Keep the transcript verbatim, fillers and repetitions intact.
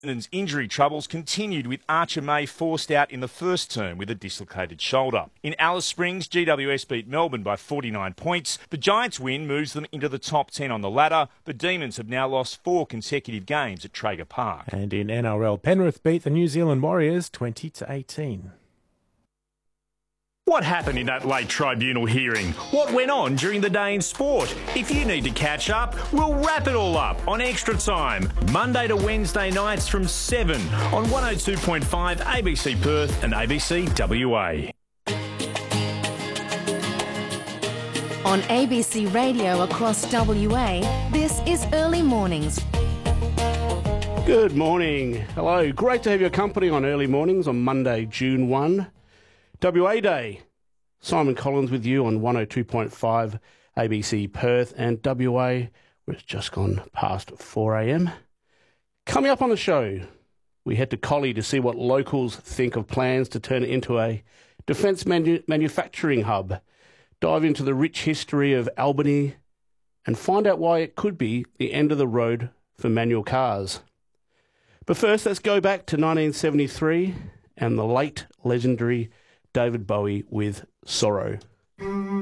Essendon's injury troubles continued with Archer May forced out in the first term with a dislocated shoulder. In Alice Springs, G W S beat Melbourne by forty-nine points. The Giants' win moves them into the top ten on the ladder. The Demons have now lost four consecutive games at Traeger Park. And in N R L, Penrith beat the New Zealand Warriors twenty to eighteen. What happened in that late tribunal hearing? What went on during the day in sport? If you need to catch up, we'll wrap it all up on Extra Time, Monday to Wednesday nights from seven on one oh two point five A B C Perth and A B C W A. On A B C Radio across W A, this is Early Mornings. Good morning. Hello. Great to have your company on Early Mornings on Monday, June first. W A Day. Simon Collins with you on one oh two point five A B C Perth and W A, where it's just gone past four a m. Coming up on the show, we head to Collie to see what locals think of plans to turn it into a defence manu- manufacturing hub, dive into the rich history of Albany and find out why it could be the end of the road for manual cars. But first, let's go back to nineteen seventy-three and the late legendary David Bowie with Sorrow.